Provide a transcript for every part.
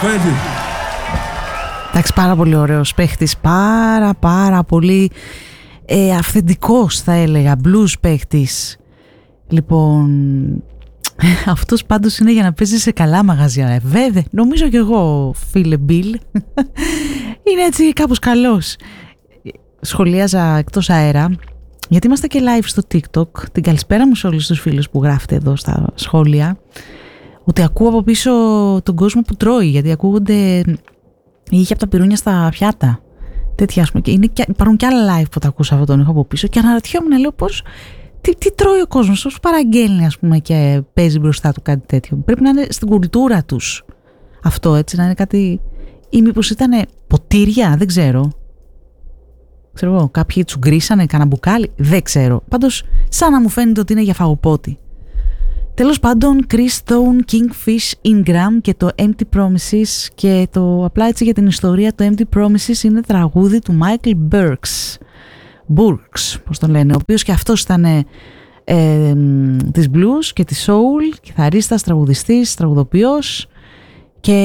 Thank you. Εντάξει, πάρα πολύ ωραίος παίχτης, πάρα πολύ αυθεντικός θα έλεγα, blues παίχτης. Λοιπόν, αυτός πάντως είναι για να παίζει σε καλά μαγαζιά, βέβαια, νομίζω κι εγώ φίλε Μπιλ. Είναι έτσι κάπως καλός. Σχολίαζα εκτός αέρα, γιατί είμαστε και live στο TikTok. Την καλησπέρα μου σε όλους τους φίλους που γράφετε εδώ στα σχόλια, ότι ακούω από πίσω τον κόσμο που τρώει, γιατί ακούγονται ήχοι από τα πυρούνια στα πιάτα. Τέτοια, ας πούμε. Υπάρχουν και άλλα live που τα ακούσα αυτόν τον ήχο από πίσω και αναρωτιόμουν, λέω, πώς, τι τρώει ο κόσμος, πώς παραγγέλνει, ας πούμε, και παίζει μπροστά του κάτι τέτοιο. Πρέπει να είναι στην κουλτούρα τους αυτό, έτσι, να είναι κάτι. Ή μήπως ήταν ποτήρια, δεν ξέρω. Ξέρω εγώ, κάποιοι τους γκρίσανε κανένα μπουκάλι, δεν ξέρω. Πάντως, σαν να μου φαίνεται ότι είναι για φαγοπότη. Τέλος πάντων, Chris Stone, Kingfish, Ingram και το Empty Promises, και το απλά έτσι για την ιστορία, το Empty Promises είναι τραγούδι του Michael Burks, πώς τον λένε, ο οποίος και αυτός ήταν της blues και της soul, κιθαρίστας, τραγουδιστής, τραγουδοποιός, και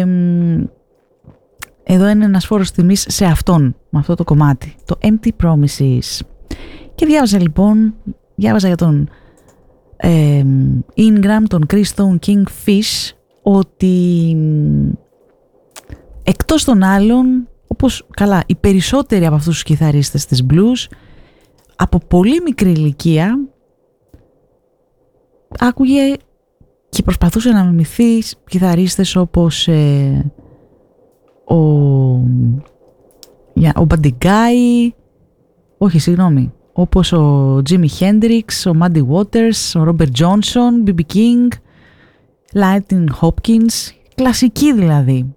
εδώ είναι ένας φόρος τιμής σε αυτόν, με αυτό το κομμάτι, το Empty Promises. Και διάβαζα για τον Ingram, τον Chris Stone, Kingfish, ότι εκτός των άλλων, όπως καλά οι περισσότεροι από αυτούς τους κιθαρίστες της blues, από πολύ μικρή ηλικία άκουγε και προσπαθούσε να μιμηθεί κιθαρίστες όπως ο Buddy Guy, όπως ο Jimi Hendrix, ο Muddy Waters, ο Robert Johnson, B.B. King, Lightning Hopkins, κλασική δηλαδή.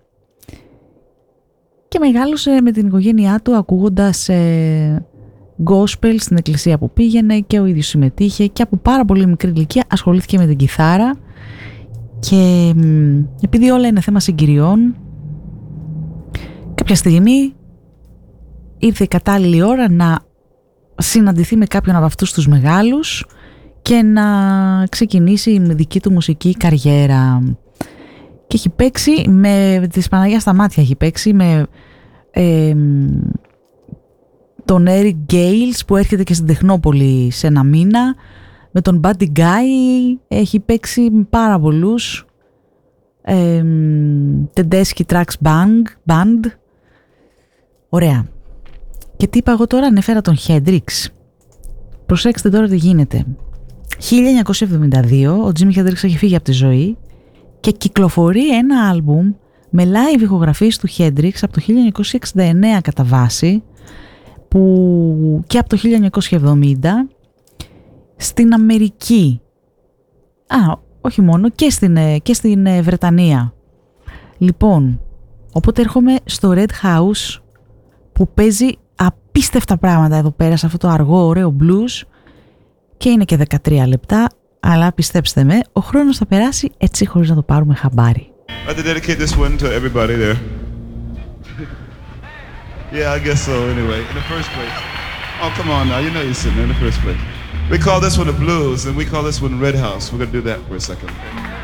Και μεγάλωσε με την οικογένειά του ακούγοντας gospel στην εκκλησία που πήγαινε, και ο ίδιος συμμετείχε και από πάρα πολύ μικρή ηλικία ασχολήθηκε με την κιθάρα, και επειδή όλα είναι θέμα συγκυριών, κάποια στιγμή ήρθε η κατάλληλη ώρα να συναντηθεί με κάποιον από αυτούς τους μεγάλους και να ξεκινήσει η δική του μουσική καριέρα. Και έχει παίξει με της Παναγίας στα μάτια, έχει παίξει με τον Eric Gales που έρχεται και στην Τεχνόπολη σε ένα μήνα, με τον Buddy Guy έχει παίξει με πάρα πολλούς, Tedeschi Trucks Band. Ωραία. Και τι είπα εγώ τώρα, ανέφερα τον Hendrix. Προσέξτε τώρα τι γίνεται. 1972 ο Jimi Hendrix έχει φύγει από τη ζωή και κυκλοφορεί ένα άλμπουμ με live ηχογραφίες του Hendrix από το 1969 κατά βάση, που και από το 1970 στην Αμερική. Όχι μόνο, και στην Βρετανία. Λοιπόν, οπότε έρχομαι στο Red House που παίζει απίστευτα πράγματα εδώ πέρα σε αυτό το αργό ωραίο blues, και είναι και 13 λεπτά, αλλά πιστέψτε με, ο χρόνος θα περάσει έτσι χωρίς να το πάρουμε χαμπάρι. I'd like to dedicate this one to everybody there. Yeah, I guess so anyway, in the first place. Oh, come on now, you know you're sitting there in the first place. We call this one the blues, and we call this one Red House. We're going to do that for a second.